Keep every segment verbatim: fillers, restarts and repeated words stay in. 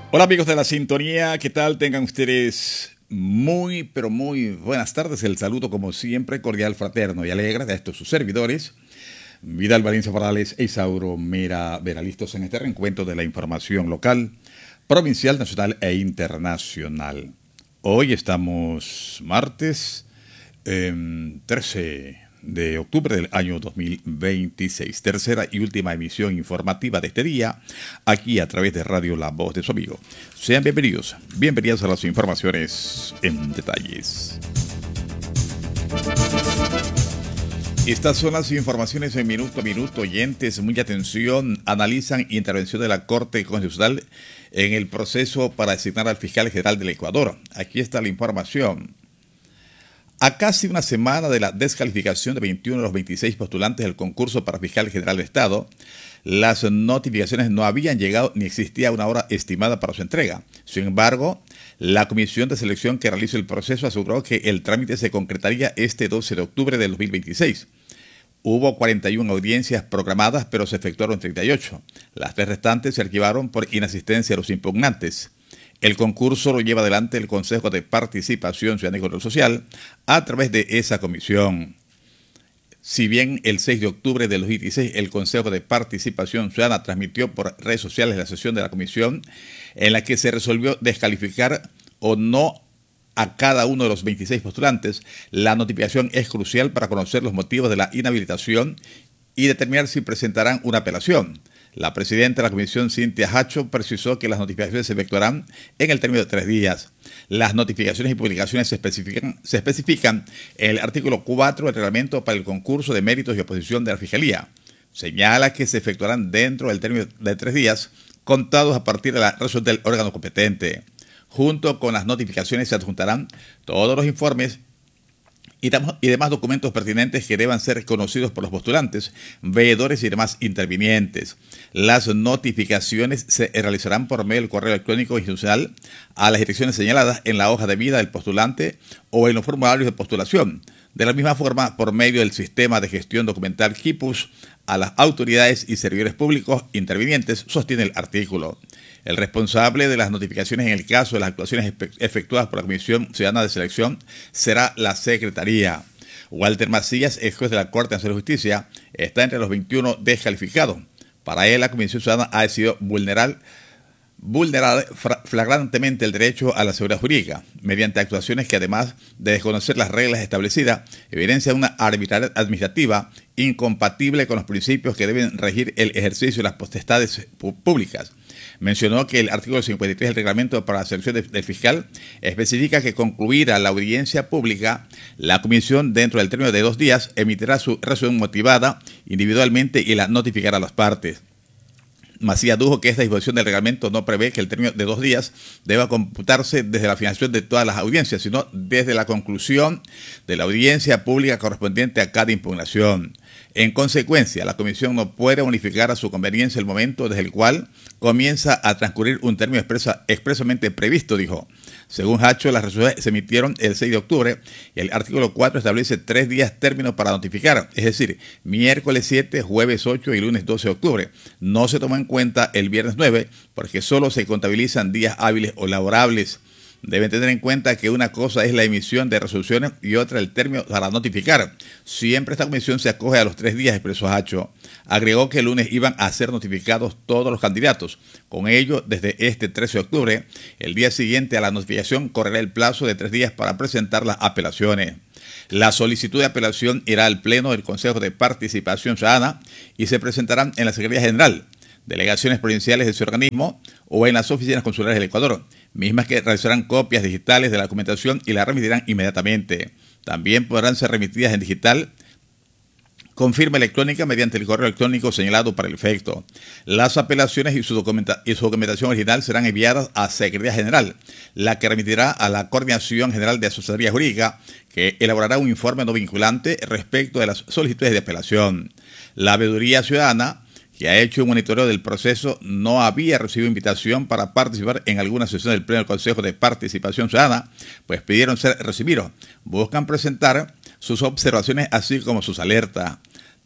Hola amigos de la sintonía, ¿qué tal? Tengan ustedes muy, pero muy buenas tardes. El saludo como siempre cordial, fraterno y alegre de estos sus servidores, Vidal Valencia Morales e Isauro Mera Vera, listos en este reencuentro de la información local, provincial, nacional e internacional. Hoy estamos martes eh, trece de octubre del año dos mil veintiséis, tercera y última emisión informativa de este día, aquí a través de Radio La Voz de su amigo. Sean bienvenidos, bienvenidos a las informaciones en detalles. Estas son las informaciones en minuto a minuto. Oyentes, mucha atención. Analizan intervención de la Corte Constitucional en el proceso para designar al fiscal general del Ecuador. Aquí está la información. A casi una semana de la descalificación de veintiuno de los veintiséis postulantes del concurso para fiscal general de Estado, las notificaciones no habían llegado ni existía una hora estimada para su entrega. Sin embargo, la comisión de selección que realizó el proceso aseguró que el trámite se concretaría este doce de octubre del dos mil veintiséis. Hubo cuarenta y una audiencias programadas, pero se efectuaron treinta y ocho. Las tres restantes se archivaron por inasistencia de los impugnantes. El concurso lo lleva adelante el Consejo de Participación Ciudadana y Control Social a través de esa comisión. Si bien el seis de octubre del dos mil dieciséis el Consejo de Participación Ciudadana transmitió por redes sociales la sesión de la comisión en la que se resolvió descalificar o no a cada uno de los veintiséis postulantes, la notificación es crucial para conocer los motivos de la inhabilitación y determinar si presentarán una apelación. La presidenta de la comisión, Cintia Hacho, precisó que las notificaciones se efectuarán en el término de tres días. Las notificaciones y publicaciones se especifican, se especifican en el artículo cuatro del reglamento para el concurso de méritos y oposición de la Fiscalía. Señala que se efectuarán dentro del término de tres días, contados a partir de la resolución del órgano competente. Junto con las notificaciones se adjuntarán todos los informes y demás documentos pertinentes que deban ser conocidos por los postulantes, veedores y demás intervinientes. Las notificaciones se realizarán por medio del correo electrónico institucional a las direcciones señaladas en la hoja de vida del postulante o en los formularios de postulación. De la misma forma, por medio del sistema de gestión documental KIPUS, a las autoridades y servidores públicos intervinientes, sostiene el artículo. El responsable de las notificaciones en el caso de las actuaciones efectuadas por la Comisión Ciudadana de Selección será la Secretaría. Walter Macías, ex juez de la Corte Nacional de Justicia, está entre los veintiuno descalificados. Para él, la Comisión Ciudadana ha decidido vulnerar, vulnerar flagrantemente el derecho a la seguridad jurídica, mediante actuaciones que, además de desconocer las reglas establecidas, evidencian una arbitrariedad administrativa incompatible con los principios que deben regir el ejercicio de las potestades públicas. Mencionó que el artículo cincuenta y tres del reglamento para la selección de, del fiscal especifica que concluida la audiencia pública, la comisión dentro del término de dos días emitirá su resolución motivada individualmente y la notificará a las partes. Macías dijo que esta disposición del reglamento no prevé que el término de dos días deba computarse desde la finalización de todas las audiencias, sino desde la conclusión de la audiencia pública correspondiente a cada impugnación. En consecuencia, la comisión no puede unificar a su conveniencia el momento desde el cual comienza a transcurrir un término expresa, expresamente previsto, dijo. Según Hacho, las resoluciones se emitieron el seis de octubre y el artículo cuatro establece tres días término para notificar, es decir, miércoles siete, jueves ocho y lunes doce de octubre. No se tomó en cuenta el viernes nueve porque solo se contabilizan días hábiles o laborables. Deben tener en cuenta que una cosa es la emisión de resoluciones y otra el término para notificar. Siempre esta comisión se acoge a los tres días, expresó Hacho. Agregó que el lunes iban a ser notificados todos los candidatos. Con ello, desde este trece de octubre, el día siguiente a la notificación correrá el plazo de tres días para presentar las apelaciones. La solicitud de apelación irá al Pleno del Consejo de Participación Ciudadana y se presentarán en la Secretaría General, delegaciones provinciales de ese organismo o en las oficinas consulares del Ecuador, mismas que realizarán copias digitales de la documentación y la remitirán inmediatamente. También podrán ser remitidas en digital con firma electrónica mediante el correo electrónico señalado para el efecto. Las apelaciones y su, documenta y su documentación original serán enviadas a Secretaría General, la que remitirá a la Coordinación General de Asesoría Jurídica, que elaborará un informe no vinculante respecto de las solicitudes de apelación. La Veeduría Ciudadana, que ha hecho un monitoreo del proceso, no había recibido invitación para participar en alguna sesión del Pleno del Consejo de Participación Ciudadana, pues pidieron ser recibidos. Buscan presentar sus observaciones así como sus alertas.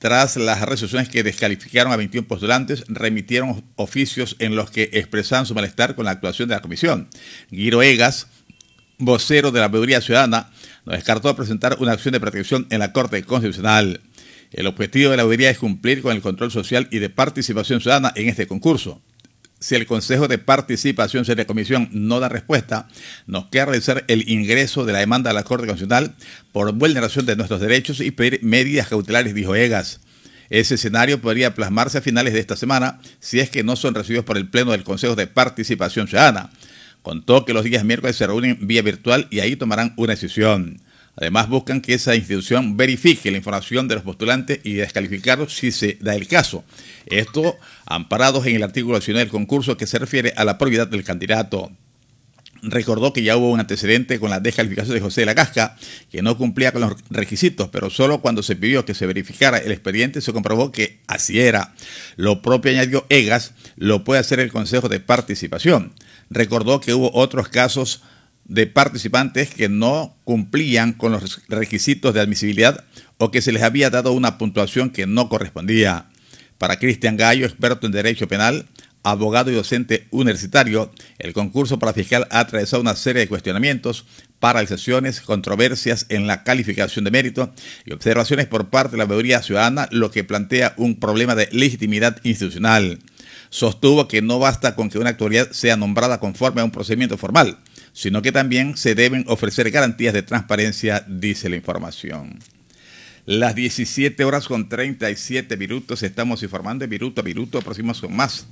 Tras las resoluciones que descalificaron a veintiún postulantes, remitieron oficios en los que expresaban su malestar con la actuación de la comisión. Guiro Egas, vocero de la Veeduría Ciudadana, no descartó presentar una acción de protección en la Corte Constitucional. El objetivo de la veeduría es cumplir con el control social y de participación ciudadana en este concurso. Si el Consejo de Participación de la Comisión no da respuesta, nos queda realizar el ingreso de la demanda a la Corte Constitucional por vulneración de nuestros derechos y pedir medidas cautelares, dijo Egas. Ese escenario podría plasmarse a finales de esta semana si es que no son recibidos por el Pleno del Consejo de Participación Ciudadana. Contó que los días miércoles se reúnen vía virtual y ahí tomarán una decisión. Además, buscan que esa institución verifique la información de los postulantes y descalificarlos si se da el caso. Esto amparados en el artículo adicional del concurso que se refiere a la probidad del candidato. Recordó que ya hubo un antecedente con la descalificación de José de la Casca, que no cumplía con los requisitos, pero solo cuando se pidió que se verificara el expediente se comprobó que así era. Lo propio, añadió Egas, lo puede hacer el Consejo de Participación. Recordó que hubo otros casos de participantes que no cumplían con los requisitos de admisibilidad o que se les había dado una puntuación que no correspondía. Para Cristian Gallo, experto en Derecho Penal, abogado y docente universitario, el concurso para fiscal ha atravesado una serie de cuestionamientos, paralizaciones, controversias en la calificación de mérito y observaciones por parte de la Veeduría Ciudadana, lo que plantea un problema de legitimidad institucional. Sostuvo que no basta con que una autoridad sea nombrada conforme a un procedimiento formal, sino que también se deben ofrecer garantías de transparencia, dice la información. Las diecisiete horas con treinta y siete minutos, estamos informando de minuto a minuto, próximos con más.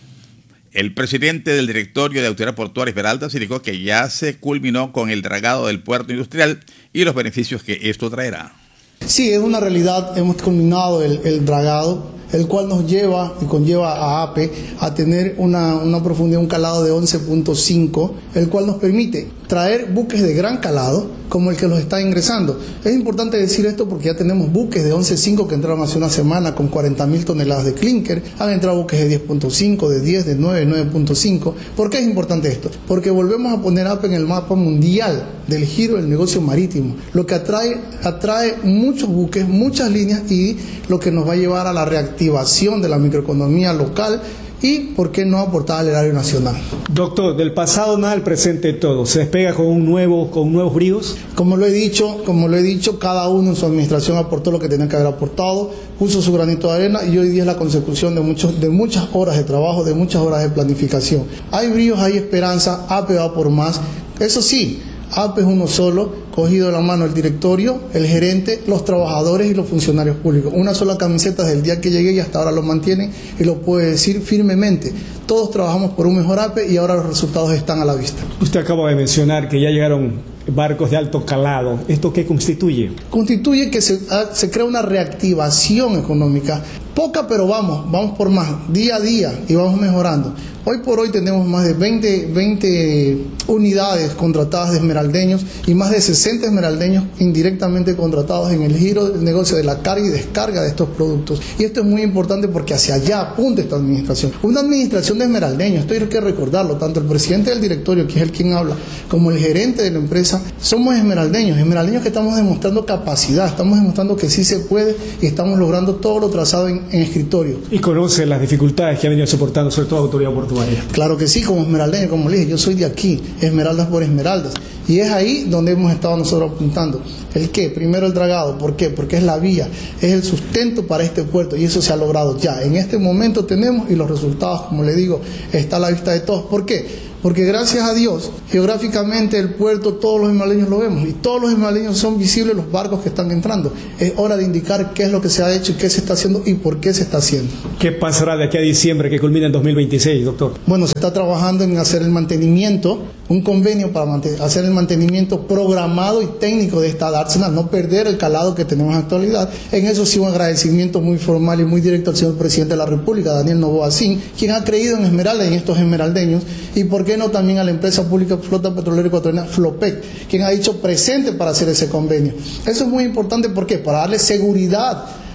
El presidente del directorio de Autoridad Portuaria Esmeraldas indicó que ya se culminó con el dragado del puerto industrial y los beneficios que esto traerá. Sí, es una realidad, hemos culminado el, el dragado, el cual nos lleva y conlleva a A P E a tener una, una profundidad, un calado de once punto cinco, el cual nos permite traer buques de gran calado como el que los está ingresando. Es importante decir esto porque ya tenemos buques de once punto cinco que entraron hace una semana con cuarenta mil toneladas de clínker, han entrado buques de diez punto cinco, de diez, de nueve, nueve punto cinco. ¿Por qué es importante esto? Porque volvemos a poner A P E en el mapa mundial del giro del negocio marítimo, lo que atrae, atrae muchos buques, muchas líneas y lo que nos va a llevar a la reactivación de la microeconomía local y, ¿por qué no, aportar al erario nacional? Doctor, del pasado nada, el presente todo. ¿Se despega con un nuevo, con nuevos bríos? Como lo he dicho, como lo he dicho, cada uno en su administración aportó lo que tenía que haber aportado, puso su granito de arena y hoy día es la consecución de, muchos, de muchas horas de trabajo, de muchas horas de planificación. Hay bríos, hay esperanza, A P E va por más. Eso sí, A P E es uno solo, cogido de la mano el directorio, el gerente, los trabajadores y los funcionarios públicos. Una sola camiseta desde el día que llegué y hasta ahora lo mantienen y lo puedo decir firmemente. Todos trabajamos por un mejor A P E y ahora los resultados están a la vista. Usted acaba de mencionar que ya llegaron barcos de alto calado. ¿Esto qué constituye? Constituye que se, se crea una reactivación económica. Poca, pero vamos, vamos por más, día a día y vamos mejorando. Hoy por hoy tenemos más de veinte, veinte unidades contratadas de esmeraldeños y más de sesenta esmeraldeños indirectamente contratados en el giro del negocio de la carga y descarga de estos productos. Y esto es muy importante porque hacia allá apunta esta administración. Una administración de esmeraldeños, esto hay que recordarlo, tanto el presidente del directorio, que es el quien habla, como el gerente de la empresa, somos esmeraldeños, esmeraldeños que estamos demostrando capacidad, estamos demostrando que sí se puede y estamos logrando todo lo trazado en, en escritorio. ¿Y conoce las dificultades que ha venido soportando sobre todo la autoridad portuaria? Claro que sí, como esmeraldeño, como le dije, yo soy de aquí, Esmeraldas por Esmeraldas, y es ahí donde hemos estado nosotros apuntando. ¿El qué? Primero el dragado. ¿Por qué? Porque es la vía, es el sustento para este puerto y eso se ha logrado ya. En este momento tenemos y los resultados, como le digo, está a la vista de todos. ¿Por qué? Porque gracias a Dios, geográficamente el puerto, todos los esmeraldeños lo vemos y todos los esmeraldeños son visibles los barcos que están entrando. Es hora de indicar qué es lo que se ha hecho, qué se está haciendo y por qué se está haciendo. ¿Qué pasará de aquí a diciembre que culmina en dos mil veintiséis, doctor? Bueno, se está trabajando en hacer el mantenimiento, un convenio para hacer el mantenimiento programado y técnico de esta Arsenal, no perder el calado que tenemos en la actualidad. En eso sí un agradecimiento muy formal y muy directo al señor presidente de la República, Daniel Noboa Sin, quien ha creído en Esmeralda y en estos esmeraldeños, y por qué no también a la empresa pública Flota Petrolera Ecuatoriana, Flopec, quien ha dicho presente para hacer ese convenio. Eso es muy importante, ¿por qué? Para darle seguridad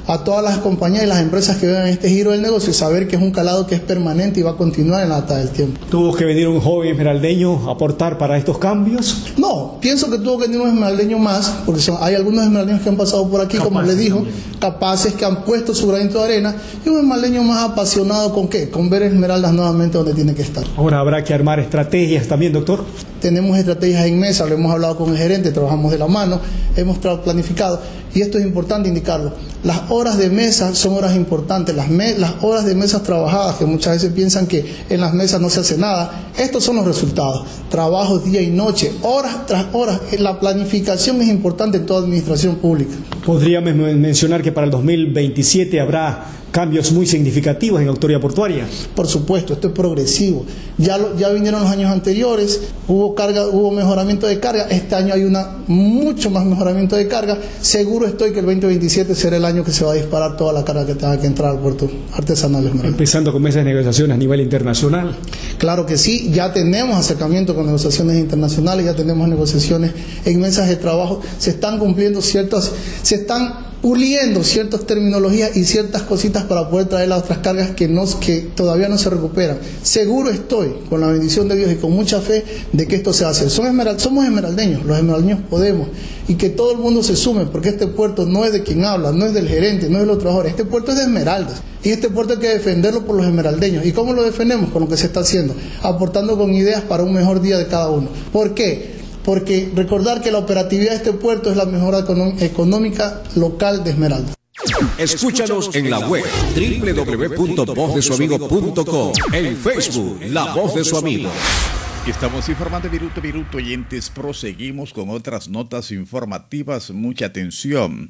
a todas las compañías y las empresas que vean este giro del negocio y saber que es un calado que es permanente y va a continuar en la data del tiempo. ¿Tuvo que venir un joven esmeraldeño a aportar para estos cambios? No, pienso que tuvo que venir un esmeraldeño más, porque son, hay algunos esmeraldeños que han pasado por aquí, capaces, como le dijo, también. capaces, que han puesto su granito de arena, y un esmeraldeño más apasionado con qué, con ver esmeraldas nuevamente donde tiene que estar. Ahora habrá que armar estrategias también, doctor. Tenemos estrategias en mesa, lo hemos hablado con el gerente, trabajamos de la mano, hemos planificado, y esto es importante indicarlo. Las horas de mesa son horas importantes, las, me, las horas de mesas trabajadas, que muchas veces piensan que en las mesas no se hace nada, estos son los resultados, trabajos día y noche, horas tras horas, la planificación es importante en toda administración pública. ¿Podríamos mencionar que para el dos mil veintisiete habrá cambios muy significativos en la autoridad portuaria? Por supuesto, esto es progresivo. Ya, lo, ya vinieron los años anteriores, hubo carga, hubo mejoramiento de carga, este año hay una mucho más mejoramiento de carga. Seguro estoy que el veinte veintisiete será el año que se va a disparar toda la carga que tenga que entrar al puerto artesanal de Esmeralda. Empezando con esas negociaciones a nivel internacional. Claro que sí, ya tenemos acercamiento con negociaciones internacionales, ya tenemos negociaciones en mesas de trabajo, se están cumpliendo ciertas, se están puliendo ciertas terminologías y ciertas cositas para poder traer las otras cargas que, no, que todavía no se recuperan. Seguro estoy, con la bendición de Dios y con mucha fe, de que esto se hace. Son esmeral, somos esmeraldeños, los esmeraldeños podemos, y que todo el mundo se sume, porque este puerto no es de quien habla, no es del gerente, no es de los trabajadores, este puerto es de Esmeraldas, y este puerto hay que defenderlo por los esmeraldeños. ¿Y cómo lo defendemos? Con lo que se está haciendo, aportando con ideas para un mejor día de cada uno. ¿Por qué? Porque recordar que la operatividad de este puerto es la mejora económica local de Esmeraldas. Escúchanos en la web doble u doble u doble u punto voz de su amigo punto com, en Facebook La Voz de su Amigo. Estamos informando minuto a minuto, oyentes. Proseguimos con otras notas informativas. Mucha atención.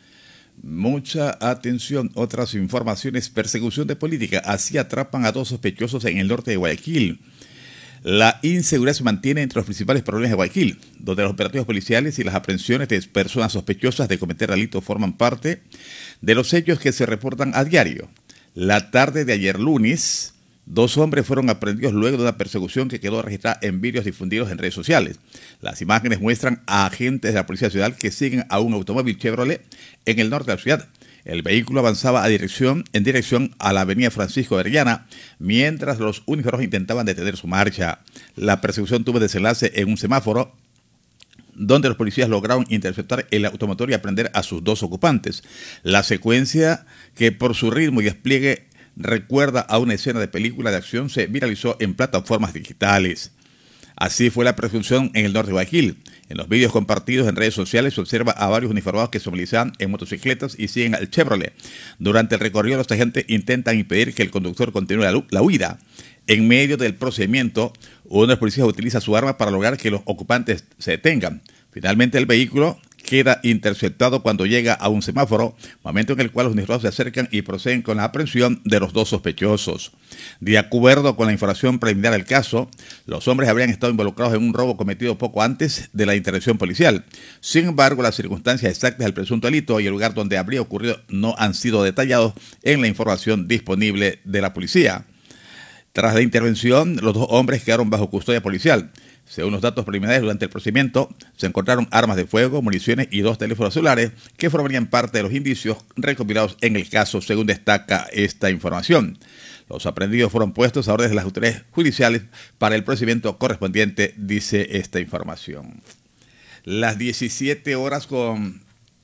Mucha atención. Otras informaciones. Persecución de política. Así atrapan a dos sospechosos en el norte de Guayaquil. La inseguridad se mantiene entre los principales problemas de Guayaquil, donde los operativos policiales y las aprehensiones de personas sospechosas de cometer delitos forman parte de los hechos que se reportan a diario. La tarde de ayer lunes, dos hombres fueron aprehendidos luego de una persecución que quedó registrada en vídeos difundidos en redes sociales. Las imágenes muestran a agentes de la Policía Ciudad que siguen a un automóvil Chevrolet en el norte de la ciudad. El vehículo avanzaba a dirección, en dirección a la avenida Francisco de Orellana, mientras los uniformados intentaban detener su marcha. La persecución tuvo desenlace en un semáforo, donde los policías lograron interceptar el automotor y aprender a sus dos ocupantes. La secuencia, que por su ritmo y despliegue recuerda a una escena de película de acción, se viralizó en plataformas digitales. Así fue la persecución en el norte de Guayaquil. En los vídeos compartidos en redes sociales se observa a varios uniformados que se movilizan en motocicletas y siguen al Chevrolet. Durante el recorrido, los agentes intentan impedir que el conductor continúe la, la huida. En medio del procedimiento, uno de los policías utiliza su arma para lograr que los ocupantes se detengan. Finalmente, el vehículo queda interceptado cuando llega a un semáforo, momento en el cual los uniformados se acercan y proceden con la aprehensión de los dos sospechosos. De acuerdo con la información preliminar del caso, los hombres habrían estado involucrados en un robo cometido poco antes de la intervención policial. Sin embargo, las circunstancias exactas del presunto delito y el lugar donde habría ocurrido no han sido detallados en la información disponible de la policía. Tras la intervención, los dos hombres quedaron bajo custodia policial. Según los datos preliminares, durante el procedimiento se encontraron armas de fuego, municiones y dos teléfonos celulares que formarían parte de los indicios recopilados en el caso, según destaca esta información. Los aprehendidos fueron puestos a órdenes de las autoridades judiciales para el procedimiento correspondiente, dice esta información. Las diecisiete horas con...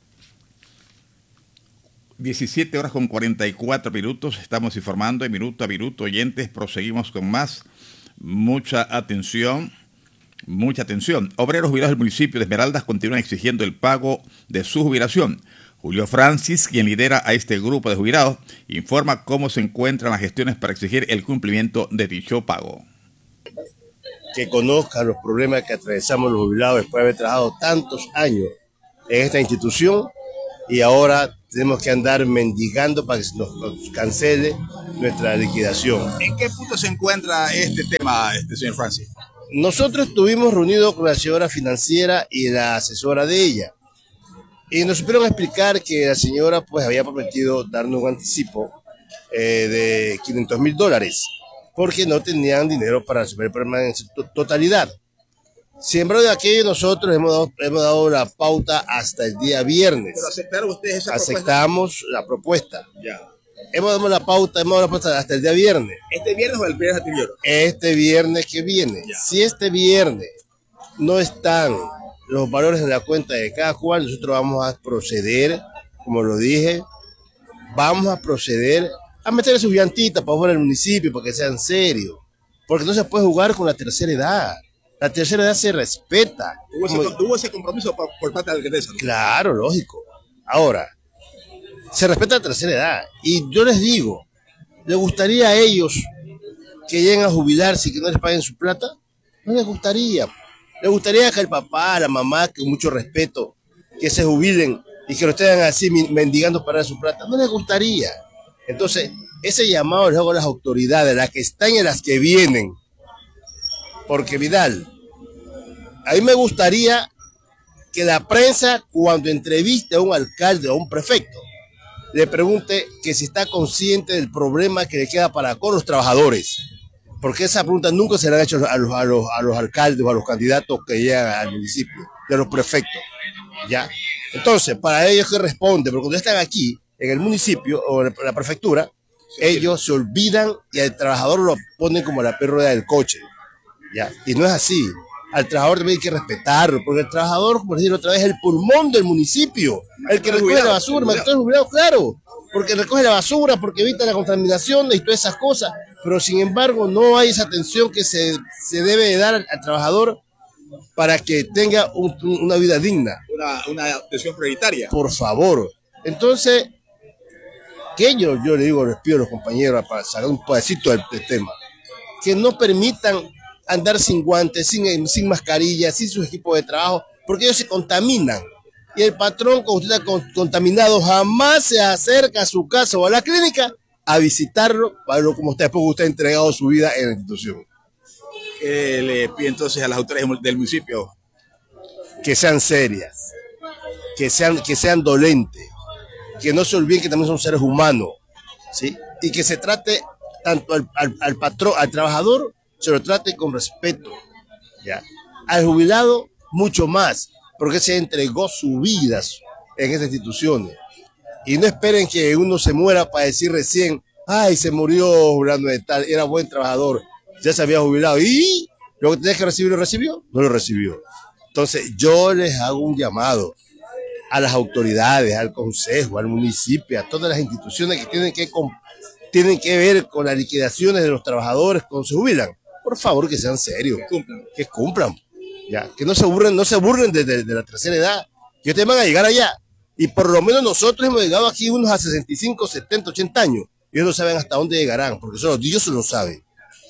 diecisiete horas con cuarenta y cuatro minutos, estamos informando de minuto a minuto, oyentes, proseguimos con más. Mucha atención. Mucha atención. Obreros jubilados del municipio de Esmeraldas continúan exigiendo el pago de su jubilación. Julio Francis, quien lidera a este grupo de jubilados, informa cómo se encuentran las gestiones para exigir el cumplimiento de dicho pago. Que conozcan los problemas que atravesamos los jubilados después de haber trabajado tantos años en esta institución y ahora tenemos que andar mendigando para que se nos cancele nuestra liquidación. ¿En qué punto se encuentra este tema, este señor Francis? Nosotros estuvimos reunidos con la señora financiera y la asesora de ella y nos supieron explicar que la señora pues había prometido darnos un anticipo eh, de quinientos mil dólares porque no tenían dinero para resolver el problema en su totalidad. Sin embargo, de aquello nosotros hemos dado, hemos dado la pauta hasta el día viernes. ¿Pero aceptaron ustedes esa Aceptamos propuesta? la propuesta. Ya. Hemos dado la pauta, hemos dado la pauta hasta el día viernes. ¿Este viernes o el viernes anterior? Este viernes que viene. Ya. Si este viernes no están los valores en la cuenta de cada cual, nosotros vamos a proceder, como lo dije, vamos a proceder a meter sus llantitas para fuera del municipio, para que sean serios. Porque no se puede jugar con la tercera edad. La tercera edad se respeta. ¿Hubo ese, como, ¿hubo ese compromiso por, por parte de la alcaldesa? Claro, lógico. Ahora, se respeta la tercera edad. Y yo les digo, ¿les gustaría a ellos que lleguen a jubilarse y que no les paguen su plata? No les gustaría. Les gustaría que el papá, la mamá, con mucho respeto, que se jubilen y que lo estén así mendigando para su plata. No les gustaría. Entonces, ese llamado les hago a las autoridades, las que están y las que vienen. Porque, Vidal, a mí me gustaría que la prensa, cuando entreviste a un alcalde o a un prefecto, le pregunte que si está consciente del problema que le queda para con los trabajadores. Porque esa pregunta nunca se la han hecho a los, a los, a los alcaldes o a los candidatos que llegan al municipio, de los prefectos. ¿Ya? Entonces, para ellos que responde, porque cuando están aquí, en el municipio o en la prefectura, ellos se olvidan y al trabajador lo ponen como la perra del coche. ¿Ya? Y no es así. Al trabajador también hay que respetarlo, porque el trabajador, como decir otra vez, es el pulmón del municipio, el que recoge la basura, el que jubilado, claro, porque recoge la basura, porque evita la contaminación y todas esas cosas, pero sin embargo no hay esa atención que se, se debe de dar al, al trabajador para que tenga un, una vida digna. Una, una atención prioritaria. Por favor. Entonces, que yo, yo le digo, les pido a los compañeros para sacar un pedacito del, del tema, que no permitan andar sin guantes, sin, sin mascarilla, sin sus equipos de trabajo, porque ellos se contaminan. Y el patrón, cuando usted está contaminado, jamás se acerca a su casa o a la clínica a visitarlo, para lo como usted, después usted ha entregado su vida en la institución. ¿Qué le pide entonces a las autoridades del municipio? Que sean serias, que sean, que sean dolentes, que no se olviden que también son seres humanos, ¿sí? Y que se trate tanto al, al, al patrón, al trabajador, se lo trate con respeto, ¿ya? Al jubilado, mucho más, porque se entregó su vida en esas instituciones. Y no esperen que uno se muera para decir recién, ay, se murió jubilando de tal, era buen trabajador, ya se había jubilado, y lo que tenía que recibir, ¿lo recibió? No lo recibió. Entonces, yo les hago un llamado a las autoridades, al consejo, al municipio, a todas las instituciones que tienen que, tienen que ver con las liquidaciones de los trabajadores cuando se jubilan. Por favor, que sean serios, que cumplan, que, cumplan, ¿ya? Que no se burlen, no se burlen de, de, de la tercera edad, que ustedes van a llegar allá. Y por lo menos nosotros hemos llegado aquí unos a sesenta y cinco, setenta, ochenta años. Ellos no saben hasta dónde llegarán, porque solo Dios lo sabe.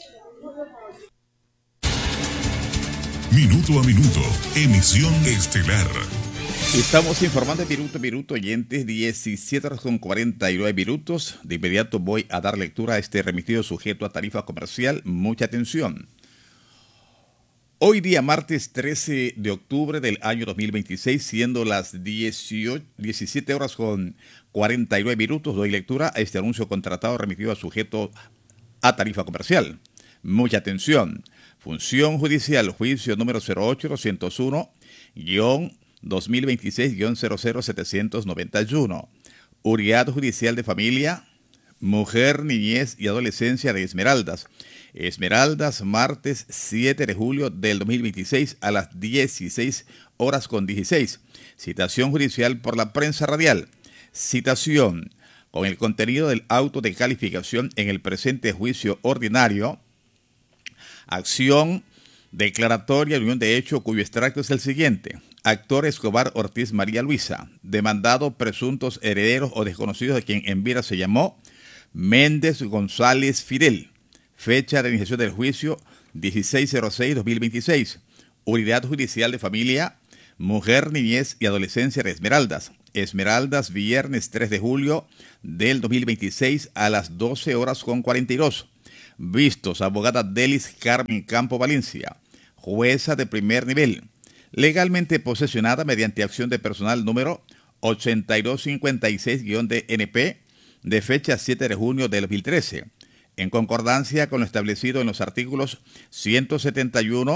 Minuto a minuto, emisión estelar. Estamos informando de minuto a minuto, oyentes, diecisiete horas con cuarenta y nueve minutos. De inmediato voy a dar lectura a este remitido sujeto a tarifa comercial. Mucha atención. Hoy día, martes trece de octubre del año dos mil veintiséis, siendo las dieciocho, diecisiete horas con cuarenta y nueve minutos, doy lectura a este anuncio contratado remitido a sujeto a tarifa comercial. Mucha atención. Función judicial, juicio número cero ocho doscientos uno guión dos mil veintiséis guión cero cero setecientos noventa y uno. Unidad Judicial de Familia, Mujer, Niñez y Adolescencia de Esmeraldas. Esmeraldas, martes siete de julio del dos mil veintiséis a las dieciséis horas con dieciséis. Citación judicial por la prensa radial. Citación con el contenido del auto de calificación en el presente juicio ordinario. Acción declaratoria de unión de hecho cuyo extracto es el siguiente. Actor Escobar Ortiz María Luisa, demandado presuntos herederos o desconocidos de quien en vida se llamó Méndez González Fidel. Fecha de iniciación del juicio dieciséis cero seis dos mil veintiséis. Unidad Judicial de Familia, Mujer, Niñez y Adolescencia de Esmeraldas. Esmeraldas, viernes tres de julio del dos mil veintiséis a las doce horas con cuarenta y dos. Vistos, abogada Delis Carmen Campo Valencia, jueza de primer nivel, legalmente posesionada mediante acción de personal número ochenta y dos cincuenta y seis de N P de fecha siete de junio del dos mil trece, en concordancia con lo establecido en los artículos ciento setenta y uno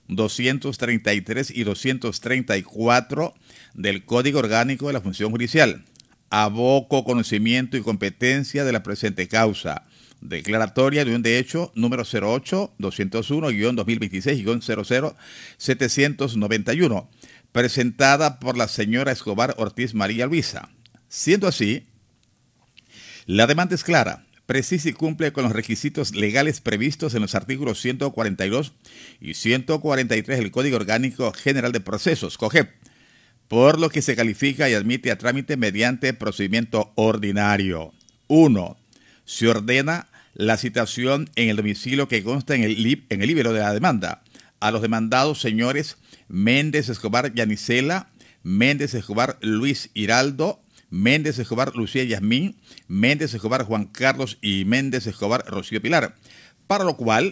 doscientos treinta y tres y doscientos treinta y cuatro del Código Orgánico de la Función Judicial. Aboco conocimiento y competencia de la presente causa. Declaratoria de un de hecho número cero ocho doscientos uno guión dos mil veintiséis guión cero cero setecientos noventa y uno, presentada por la señora Escobar Ortiz María Luisa. Siendo así, la demanda es clara, precisa y cumple con los requisitos legales previstos en los artículos ciento cuarenta y dos y ciento cuarenta y tres del Código Orgánico General de Procesos, COGEP, por lo que se califica y admite a trámite mediante procedimiento ordinario. uno. Se ordena la citación en el domicilio que consta en el, lib, en el libro de la demanda a los demandados señores Méndez Escobar Yanisela, Méndez Escobar Luis Hiraldo, Méndez Escobar Lucía Yasmín, Méndez Escobar Juan Carlos y Méndez Escobar Rocío Pilar, para lo cual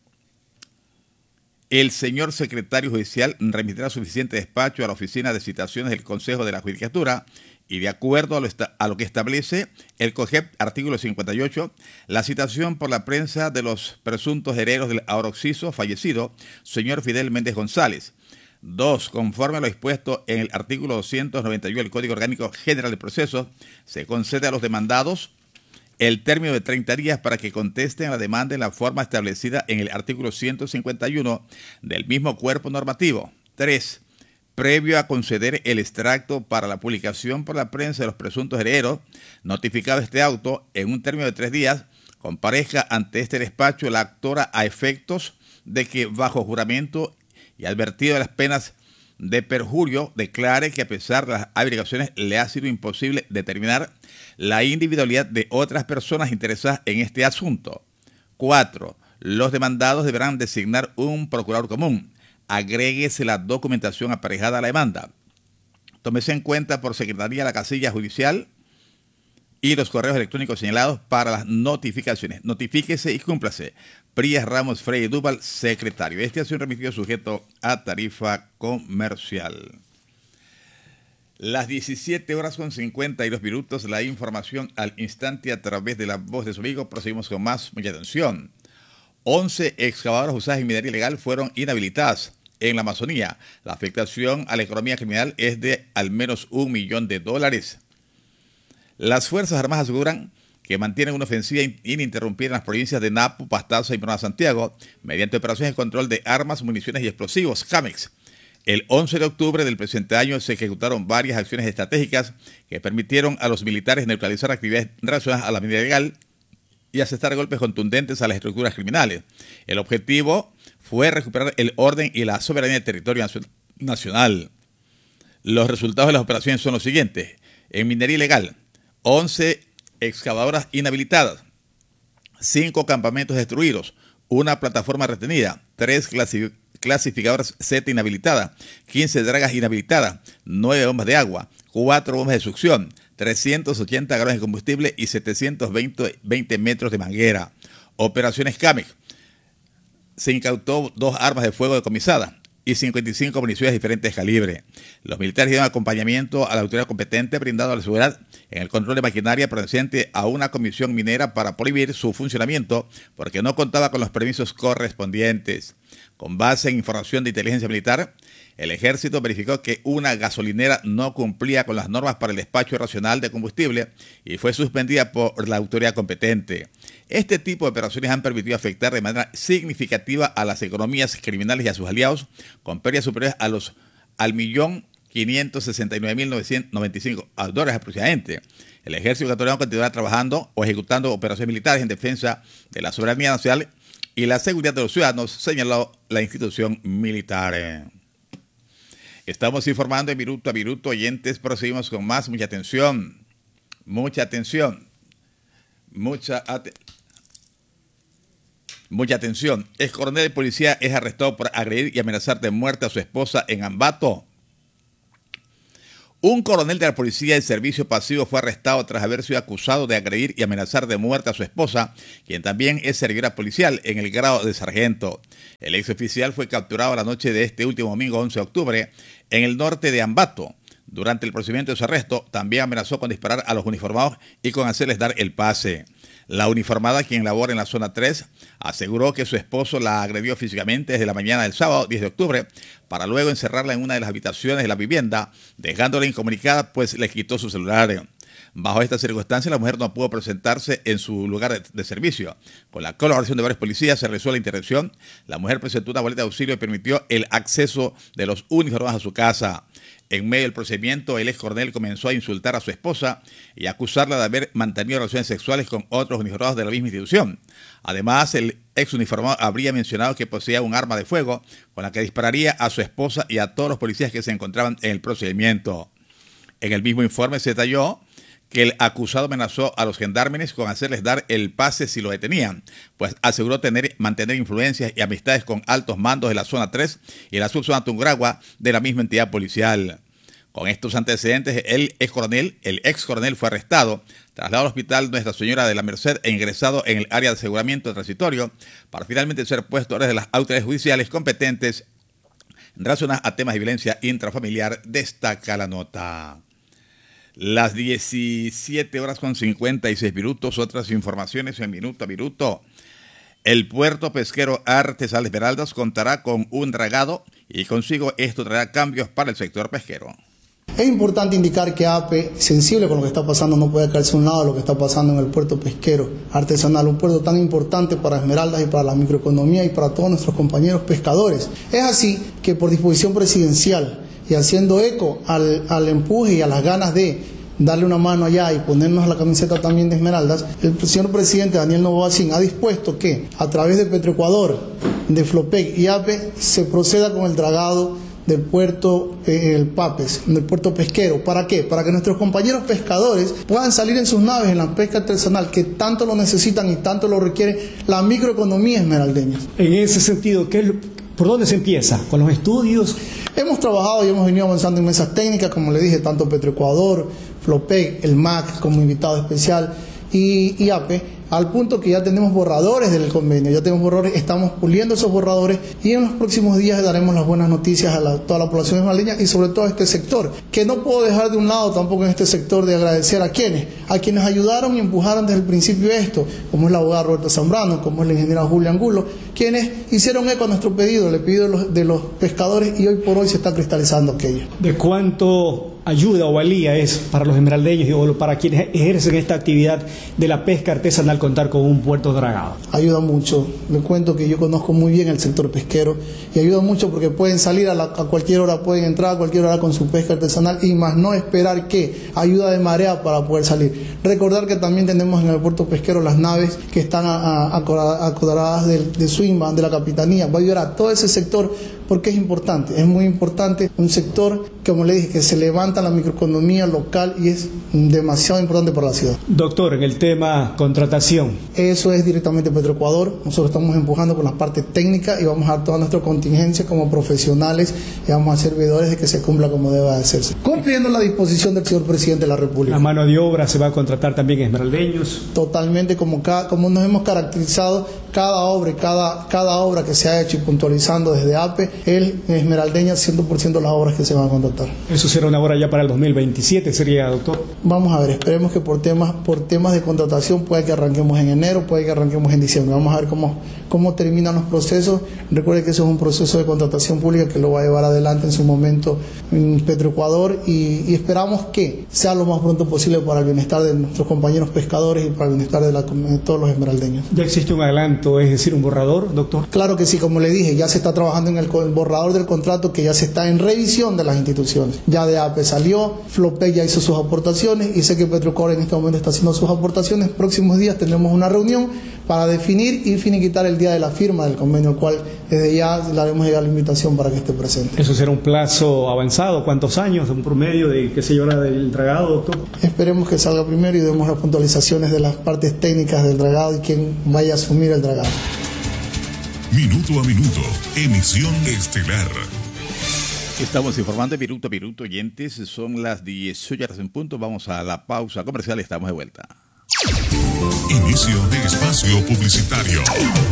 el señor secretario judicial remitirá suficiente despacho a la oficina de citaciones del Consejo de la Judicatura y de acuerdo a lo, a lo que establece el COGEP, artículo cincuenta y ocho, la citación por la prensa de los presuntos herederos del ahora occiso fallecido, señor Fidel Méndez González. dos. Conforme a lo dispuesto en el artículo doscientos noventa y uno del Código Orgánico General de Procesos, se concede a los demandados el término de treinta días para que contesten a la demanda en la forma establecida en el artículo ciento cincuenta y uno del mismo cuerpo normativo. tres. Previo a conceder el extracto para la publicación por la prensa de los presuntos herederos, notificado este auto en un término de tres días, comparezca ante este despacho la actora a efectos de que bajo juramento y advertido de las penas de perjurio, declare que a pesar de las averiguaciones le ha sido imposible determinar la individualidad de otras personas interesadas en este asunto. cuatro. Los demandados deberán designar un procurador común. Agréguese la documentación aparejada a la demanda. Tómese en cuenta por secretaría la casilla judicial y los correos electrónicos señalados para las notificaciones. Notifíquese y cúmplase. Prías Ramos Frey Duval, secretario. Este ha sido remitido sujeto a tarifa comercial. Las diecisiete horas con cincuenta y dos minutos, la información al instante a través de la voz de su amigo. Proseguimos con más. Mucha atención. once excavadoras usadas en minería ilegal fueron inhabilitadas en la Amazonía. La afectación a la economía criminal es de al menos un millón de dólares. Las Fuerzas Armadas aseguran que mantienen una ofensiva ininterrumpida en las provincias de Napo, Pastaza y Nueva Santiago mediante operaciones de control de armas, municiones y explosivos, CAMEX. El once de octubre del presente año se ejecutaron varias acciones estratégicas que permitieron a los militares neutralizar actividades relacionadas a la minería ilegal y asestar golpes contundentes a las estructuras criminales. El objetivo fue recuperar el orden y la soberanía del territorio nacional. Los resultados de las operaciones son los siguientes. En minería ilegal, once excavadoras inhabilitadas, cinco campamentos destruidos, una plataforma retenida, tres clasificadoras clasificadoras Z inhabilitadas, quince dragas inhabilitadas, nueve bombas de agua, cuatro bombas de succión, trescientos ochenta galones de combustible y setecientos veinte metros de manguera. Operaciones CAMEX. Se incautó dos armas de fuego decomisadas y cincuenta y cinco municiones de diferentes calibres. Los militares dieron acompañamiento a la autoridad competente brindando a la seguridad en el control de maquinaria perteneciente a una comisión minera para prohibir su funcionamiento porque no contaba con los permisos correspondientes. Con base en información de inteligencia militar, el ejército verificó que una gasolinera no cumplía con las normas para el despacho racional de combustible y fue suspendida por la autoridad competente. Este tipo de operaciones han permitido afectar de manera significativa a las economías criminales y a sus aliados, con pérdidas superiores a los al millón quinientos sesenta y nueve mil novecientos noventa y cinco dólares aproximadamente. El ejército ecuatoriano continuará trabajando o ejecutando operaciones militares en defensa de la soberanía nacional y la seguridad de los ciudadanos, señaló la institución militar. Estamos informando en minuto a minuto, oyentes, proseguimos con más. Mucha atención, mucha atención, mucha atención. Mucha atención. El coronel de policía es arrestado por agredir y amenazar de muerte a su esposa en Ambato. Un coronel de la policía de servicio pasivo fue arrestado tras haber sido acusado de agredir y amenazar de muerte a su esposa, quien también es servidora policial en el grado de sargento. El exoficial fue capturado la noche de este último domingo once de octubre en el norte de Ambato. Durante el procedimiento de su arresto, también amenazó con disparar a los uniformados y con hacerles dar el pase. La uniformada, quien labora en la zona tres, aseguró que su esposo la agredió físicamente desde la mañana del sábado diez de octubre para luego encerrarla en una de las habitaciones de la vivienda, dejándola incomunicada pues le quitó su celular. Bajo estas circunstancias, la mujer no pudo presentarse en su lugar de, de servicio. Con la colaboración de varios policías se realizó la intervención. La mujer presentó una boleta de auxilio y permitió el acceso de los uniformados a su casa. En medio del procedimiento, el ex coronel comenzó a insultar a su esposa y acusarla de haber mantenido relaciones sexuales con otros uniformados de la misma institución. Además, el ex uniformado habría mencionado que poseía un arma de fuego con la que dispararía a su esposa y a todos los policías que se encontraban en el procedimiento. En el mismo informe se detalló que el acusado amenazó a los gendarmes con hacerles dar el pase si lo detenían, pues aseguró tener, mantener influencias y amistades con altos mandos de la zona tres y la subzona Tungurahua de la misma entidad policial. Con estos antecedentes, el ex coronel, el ex coronel fue arrestado, trasladado al hospital Nuestra Señora de la Merced e ingresado en el área de aseguramiento transitorio para finalmente ser puesto a orden de las autoridades judiciales competentes relacionadas a temas de violencia intrafamiliar, destaca la nota. Las diecisiete horas con cincuenta y seis minutos, otras informaciones en minuto a minuto. El puerto pesquero Artesanal Esmeraldas contará con un dragado y consigo esto traerá cambios para el sector pesquero. Es importante indicar que A P E, sensible con lo que está pasando, no puede caerse a un lado de lo que está pasando en el puerto pesquero artesanal, un puerto tan importante para Esmeraldas y para la microeconomía y para todos nuestros compañeros pescadores. Es así que por disposición presidencial y haciendo eco al, al empuje y a las ganas de darle una mano allá y ponernos la camiseta también de Esmeraldas, el señor presidente Daniel Noboa Cin ha dispuesto que a través de Petroecuador, de Flopec y A P E se proceda con el dragado del puerto eh, el Papes, del puerto pesquero. ¿Para qué? Para que nuestros compañeros pescadores puedan salir en sus naves en la pesca artesanal que tanto lo necesitan y tanto lo requiere la microeconomía esmeraldeña. En ese sentido, ¿qué es lo, ¿por dónde se empieza? ¿Con los estudios? Hemos trabajado y hemos venido avanzando en mesas técnicas, como le dije, tanto Petroecuador, Flopec, el M A C como invitado especial y, y A P E, al punto que ya tenemos borradores del convenio, ya tenemos borradores, estamos puliendo esos borradores y en los próximos días daremos las buenas noticias a la, toda la población esmeraldeña y sobre todo a este sector, que no puedo dejar de un lado tampoco en este sector de agradecer a quienes, a quienes ayudaron y empujaron desde el principio esto, como es la abogada Roberta Zambrano, como es la ingeniera Julia Angulo, quienes hicieron eco a nuestro pedido, el pedido de los, de los pescadores y hoy por hoy se está cristalizando aquello. ¿De cuánto ayuda o valía es para los esmeraldeños o para quienes ejercen esta actividad de la pesca artesanal contar con un puerto dragado? Ayuda mucho. Les cuento que yo conozco muy bien el sector pesquero y ayuda mucho porque pueden salir a, la, a cualquier hora, pueden entrar a cualquier hora con su pesca artesanal y más no esperar que ayuda de marea para poder salir. Recordar que también tenemos en el puerto pesquero las naves que están acodradas de, de Swinban, de la Capitanía. Va a ayudar a todo ese sector porque es importante, es muy importante, un sector, como le dije, que se levanta la microeconomía local y es demasiado importante para la ciudad. Doctor, en el tema contratación. Eso es directamente Petroecuador, nosotros estamos empujando con la parte técnica y vamos a dar toda nuestra contingencia como profesionales y vamos a ser veedores de que se cumpla como debe de hacerse. Cumpliendo la disposición del señor presidente de la República. La mano de obra se va a contratar también esmeraldeños. Totalmente, como, cada, como nos hemos caracterizado, cada obra y cada, cada obra que se ha hecho y puntualizando desde A P E, el esmeraldeña cien por ciento de las obras que se van a contratar. Eso será una obra ya para el dos mil veintisiete, sería, doctor. Vamos a ver, esperemos que por temas, por temas de contratación puede que arranquemos en enero, puede que arranquemos en diciembre. Vamos a ver cómo, cómo terminan los procesos. Recuerde que eso es un proceso de contratación pública que lo va a llevar adelante en su momento en Petroecuador y, y esperamos que sea lo más pronto posible para el bienestar de nuestros compañeros pescadores y para el bienestar de, la, de todos los esmeraldeños. ¿Ya existe un adelanto, es decir, un borrador, doctor? Claro que sí, como le dije, ya se está trabajando en el, el borrador del contrato que ya se está en revisión de las instituciones. Ya de A P E salió, Flopec ya hizo sus aportaciones y sé que Petroecuador en este momento está haciendo sus aportaciones. Próximos días tendremos una reunión para definir y finiquitar el día de la firma del convenio, el cual desde ya le haremos llegar la invitación para que esté presente. ¿Eso será un plazo avanzado? ¿Cuántos años? ¿Un promedio de qué se llevará del dragado, doctor? Esperemos que salga primero y demos las puntualizaciones de las partes técnicas del dragado y quién vaya a asumir el dragado. Minuto a minuto, emisión estelar. Estamos informando minuto a minuto, oyentes. Son las dieciocho horas en punto. Vamos a la pausa comercial y estamos de vuelta. Inicio de espacio publicitario.